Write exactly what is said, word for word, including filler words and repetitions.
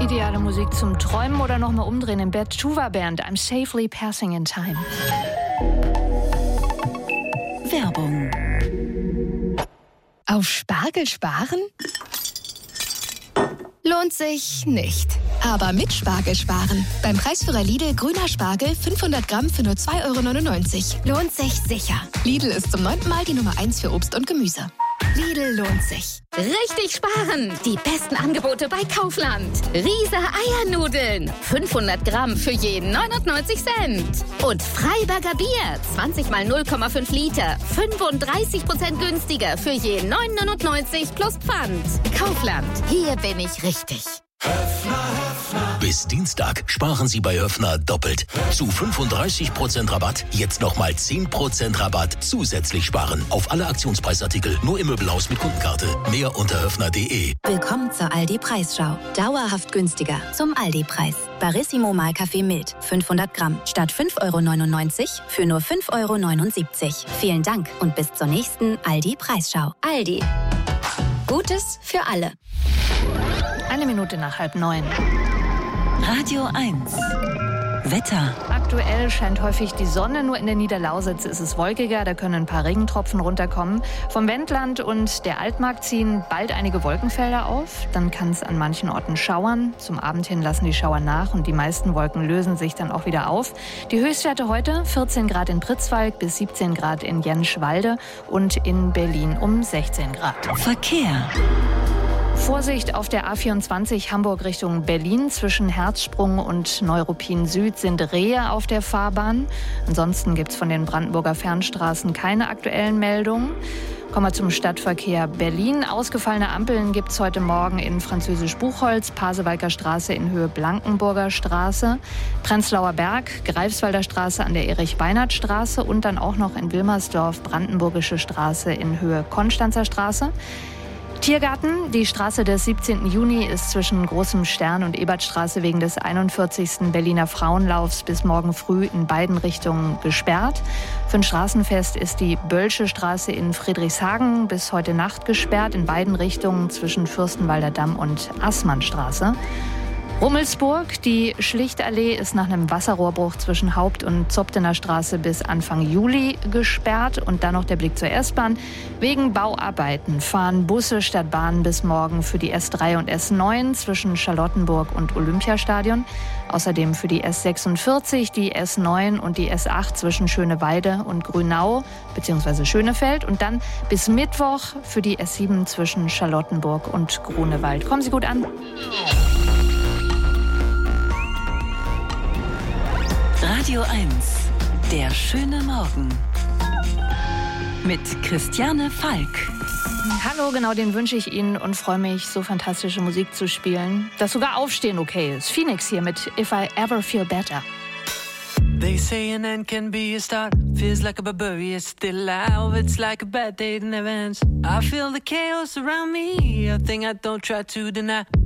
Ideale Musik zum Träumen oder nochmal umdrehen im Bett. Tuva Band, I'm safely passing in time. Werbung. Auf Spargel sparen? Lohnt sich nicht. Aber mit Spargel sparen. Beim Preisführer Lidl grüner Spargel fünfhundert Gramm für nur zwei Euro neunundneunzig. Lohnt sich sicher. Lidl ist zum neunten Mal die Nummer eins für Obst und Gemüse. Lidl lohnt sich. Richtig sparen! Die besten Angebote bei Kaufland. Riese Eiernudeln. fünfhundert Gramm für jeden neunundneunzig Cent. Und Freiberger Bier. zwanzig mal null Komma fünf Liter. fünfunddreißig Prozent günstiger für jeden neun neunundneunzig plus Pfand. Kaufland. Hier bin ich richtig. Höfner, Höfner. Bis Dienstag sparen Sie bei Höfner doppelt. Zu fünfunddreißig Prozent Rabatt, jetzt nochmal zehn Prozent Rabatt zusätzlich sparen. Auf alle Aktionspreisartikel, nur im Möbelhaus mit Kundenkarte. Mehr unter höfner punkt de. Willkommen zur Aldi-Preisschau. Dauerhaft günstiger zum Aldi-Preis. Barissimo Mahlkaffee Mild, fünfhundert Gramm, statt fünf Euro neunundneunzig für nur fünf Euro neunundsiebzig. Vielen Dank und bis zur nächsten Aldi-Preisschau. Aldi. Gutes für alle. Eine Minute nach halb neun. Radio eins. Wetter. Aktuell scheint häufig die Sonne, nur in der Niederlausitz ist es wolkiger, da können ein paar Regentropfen runterkommen. Vom Wendland und der Altmark ziehen bald einige Wolkenfelder auf, dann kann es an manchen Orten schauern. Zum Abend hin lassen die Schauer nach und die meisten Wolken lösen sich dann auch wieder auf. Die Höchstwerte heute vierzehn Grad in Pritzwalk bis siebzehn Grad in Jenschwalde und in Berlin um sechzehn Grad. Verkehr. Vorsicht auf der A vierundzwanzig Hamburg Richtung Berlin. Zwischen Herzsprung und Neuruppin Süd sind Rehe auf der Fahrbahn. Ansonsten gibt es von den Brandenburger Fernstraßen keine aktuellen Meldungen. Kommen wir zum Stadtverkehr Berlin. Ausgefallene Ampeln gibt es heute Morgen in Französisch-Buchholz, Pasewalker Straße in Höhe Blankenburger Straße, Prenzlauer Berg, Greifswalder Straße an der Erich-Beinert-Straße und dann auch noch in Wilmersdorf, Brandenburgische Straße in Höhe Konstanzer Straße. Tiergarten, die Straße des siebzehnten Juni ist zwischen Großem Stern und Ebertstraße wegen des einundvierzigsten Berliner Frauenlaufs bis morgen früh in beiden Richtungen gesperrt. Für ein Straßenfest ist die Bölsche Straße in Friedrichshagen bis heute Nacht gesperrt, in beiden Richtungen zwischen Fürstenwalder Damm und Assmannstraße. Rummelsburg, die Schlichtallee ist nach einem Wasserrohrbruch zwischen Haupt- und Zoptener Straße bis Anfang Juli gesperrt. Und dann noch der Blick zur S-Bahn. Wegen Bauarbeiten fahren Busse statt Bahnen bis morgen für die S drei und S neun zwischen Charlottenburg und Olympiastadion. Außerdem für die S sechsundvierzig, die S neun und die S acht zwischen Schöneweide und Grünau bzw. Schönefeld. Und dann bis Mittwoch für die S sieben zwischen Charlottenburg und Grunewald. Kommen Sie gut an. Radio eins. Der schöne Morgen. Mit Christiane Falk. Hallo, genau den wünsche ich Ihnen und freue mich, so fantastische Musik zu spielen, dass sogar Aufstehen okay ist. Phoenix hier mit If I Ever Feel Better. They say an end can be a start. Feels like a barbarian still alive. It's like a bad day that never ends. I feel the chaos around me, a thing I don't try to deny.